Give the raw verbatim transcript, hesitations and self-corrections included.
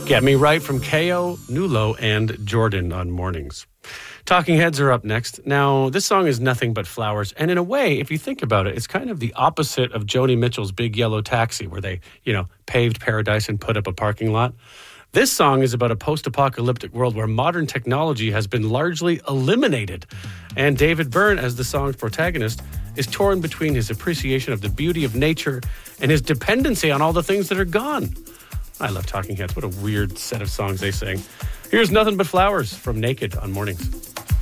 Get Me Right from K O, Nulo, and Jordan on Mornings. Talking Heads are up next. Now, this song is nothing but flowers. And in a way, if you think about it, it's kind of the opposite of Joni Mitchell's Big Yellow Taxi, where they, you know, paved paradise and put up a parking lot. This song is about a post-apocalyptic world where modern technology has been largely eliminated. And David Byrne, as the song's protagonist, is torn between his appreciation of the beauty of nature and his dependency on all the things that are gone. I love Talking Heads. What a weird set of songs they sing. Here's Nothing But Flowers from Naked on Mornings.